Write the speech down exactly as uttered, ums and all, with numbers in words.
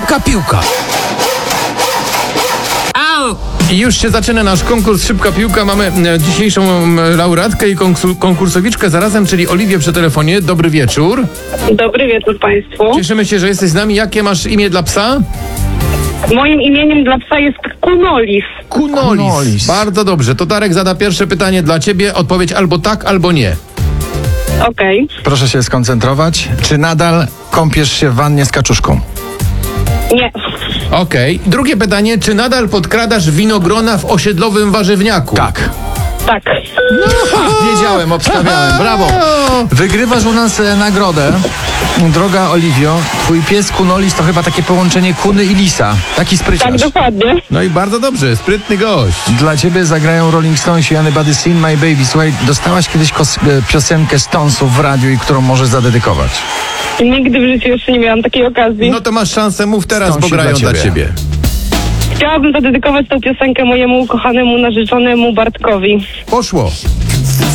Szybka piłka. I już się zaczyna nasz konkurs Szybka Piłka. Mamy e, dzisiejszą e, laureatkę i konkursu, konkursowiczkę zarazem, czyli Oliwię przy telefonie. Dobry wieczór. Dobry wieczór Państwu. Cieszymy się, że jesteś z nami. Jakie masz imię dla psa? Moim imieniem dla psa jest Kunolis. Kunolis. Kunolis. Bardzo dobrze. To Darek zada pierwsze pytanie dla ciebie. Odpowiedź albo tak, albo nie. Okej. Proszę się skoncentrować. Czy nadal kąpiesz się w wannie z kaczuszką? Nie. Okej. Drugie pytanie. Czy nadal podkradasz winogrona w osiedlowym warzywniaku? Tak. Tak. Wiedziałem, obstawiałem. Brawo. Wygrywasz u nas e, nagrodę. Droga Oliwio, twój pies Kunolis to chyba takie połączenie kuny i lisa. Taki Tak, spryciarz. dokładnie. No i bardzo dobrze. Sprytny gość. Dla ciebie zagrają Rolling Stones i Anybody Seen My Baby. Słuchaj, dostałaś kiedyś kos- e, piosenkę Stonesów w radiu i którą możesz zadedykować. Nigdy w życiu jeszcze nie miałam takiej okazji. No to masz szansę. Mów teraz, Stąd bo się grają dla dla ciebie. ciebie. Chciałabym zadedykować tę piosenkę mojemu ukochanemu narzeczonemu Bartkowi. Poszło.